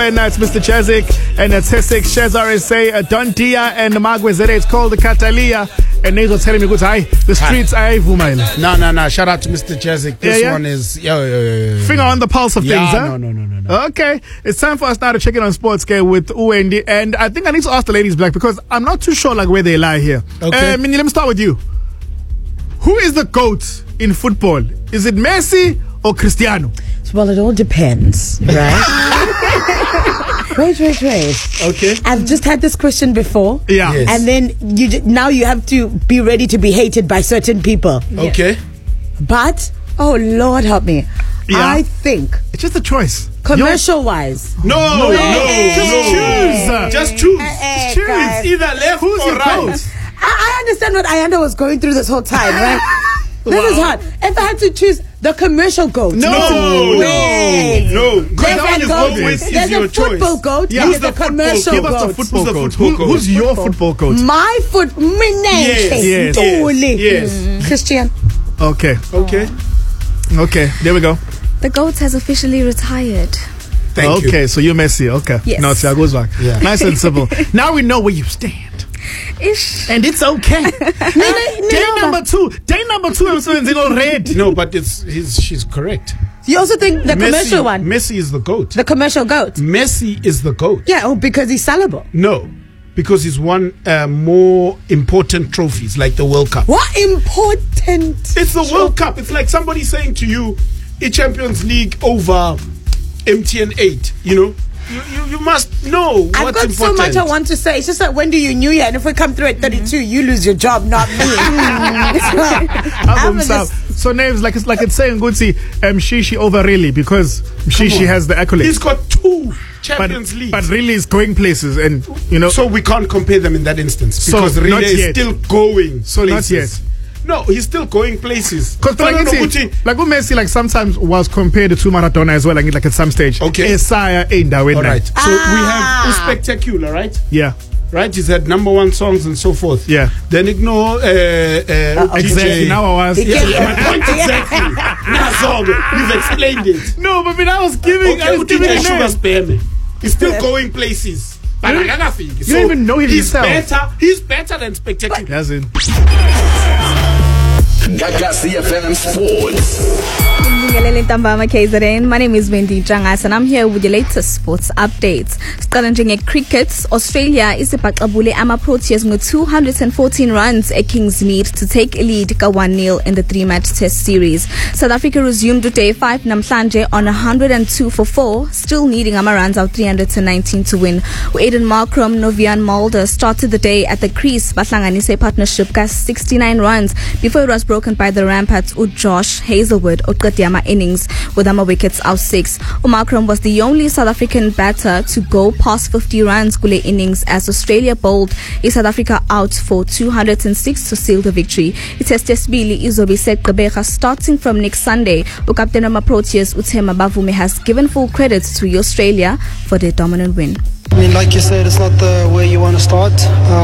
And that's Mr. Chezik and Tsesik, Shez RSA, Don Dia and Magwe Zere. It's called the Catalia. And they were telling me, the streets are Vumail. No. Shout out to Mr. Chezik. This one is finger on the pulse of things, huh? No. Okay. It's time for us now to check in on Sports Care with Uwendi. And I think I need to ask the ladies black because I'm not too sure where they lie here. Okay. Let me start with you. Who is the GOAT in football? Is it Messi or Cristiano? Well, it all depends, right? Wait. Okay. I've just had this question before. Yeah. Yes. And then now you have to be ready to be hated by certain people. Okay. But, oh Lord help me. Yeah. I think it's just a choice. Commercial-wise. No. Just choose. Guys. It's either left or right. I understand what Ayanda was going through this whole time, right? This is hard. If I had to choose the commercial GOAT. No. There's a football GOAT and there's a commercial Give us GOAT. the football GOAT. Who's your football GOAT? My Yes. Christian. Okay, there we go. The GOAT has officially retired. Thank you. Okay, so you're Messi. Okay. Yes. No, it goes back. Yeah. Nice and simple. Now we know where you stand. Ish. And it's okay. Day number two, I'm saying already. No, but she's correct. You also think the commercial one? Messi is the GOAT. The commercial GOAT? Messi is the GOAT. Yeah, because he's sellable. No, because he's won more important trophies like the World Cup. What important? It's the World Cup. It's like somebody saying to you, a Champions League over MTN 8, You must know what's important. I've got so much I want to say. It's just like, when do you New Year? And if we come through at 32, you lose your job, not me. So names like it's saying Gutsi Shishi over really because Shishi has the accolades. He's got 2 Champions Leagues. But really is going places and So we can't compare them in that instance because Rile is still going. So places. Not yet. No, he's still going places. Because Messi sometimes was compared to Maradona as well, like at some stage. Okay. All right. So we have Spectacular, right? Yeah. Right, he's had #1 songs and so forth. Yeah. Then ignore exactly. Now I was. My point exactly. You've explained it. No, but I was giving. Okay, I was giving a name. He's still going places. But you don't even know him himself. He's better than Spectacular. That's it. Gagasi FM Sports. My name is Wendy Jangas and I'm here with the latest sports updates. Starting at cricket, Australia is ibhaqabule ama-Proteas with 214 runs at Kingsmead to take a lead 1-0 in the 3-match test series. South Africa resumed day 5 namhlanje on 102 for 4, still needing runs out 319 to win. Aiden Markram, Novian Mulder started the day at the crease, bahlanganise partnership got 69 runs before it was broken by the Ramparts Josh Hazelwood oqediyama innings with wickets out 6. Markram was the only South African batter to go past 50 runs kule innings as Australia bowled South Africa out for 206 to seal the victory. Itest yesibili izobe segqibeka starting from next Sunday. Ukapteni wama-Proteas uThema Bavume has given full credit to Australia for their dominant win. I mean, like you said, it's not the way you want to start.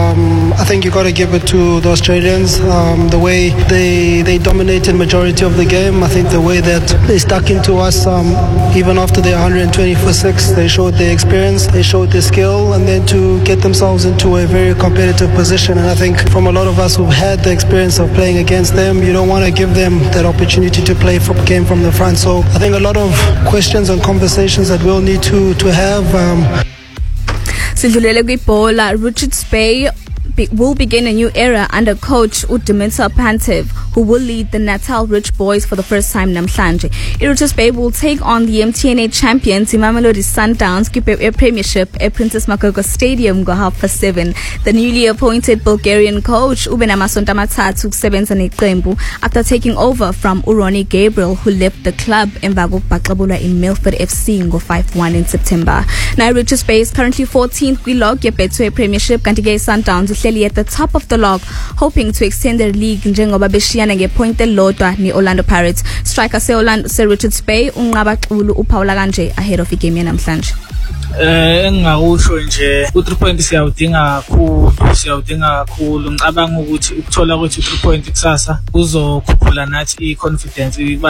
I think you got to give it to the Australians. The way they dominated majority of the game. I think the way that they stuck into us, even after their 120 for 6, they showed their experience, they showed their skill, and then to get themselves into a very competitive position. And I think from a lot of us who've had the experience of playing against them, you don't want to give them that opportunity to play game from the front. So I think a lot of questions and conversations that we'll need to have. Sindulele kwibola, Richards Bay will begin a new era under coach Udimisa Pantev, who will lead the Natal Rich Boys for the first time namhlanje. Richards Bay will take on the MTN 8 champions Mamelodi Sundowns Premiership at Princess Makoko Stadium go 7:30. The newly appointed Bulgarian coach Ubenamasonta Matsatsu sebenza neqembu after taking over from Uroni Gabriel, who left the club emva kokubhaqabulwa in Milford FC ngo 5-1 in September. Now Richards Bay is currently 14th kwi-log yeBetway Premiership, kanti ke Sundowns at the top of the log, hoping to extend their league njengoba beshiyana ngepoint elilodwa ni-Orlando Pirates. Striker se-Richards Bay uNqabaxulu uphawula kanje ahead of igame yanamhlanje. Engingakusho nje u3 point siyawudinga kakhulu. Ngicabanga ukuthi ukuthola kwethu 3 point kusasa kuzokhuphula nathi i-confidence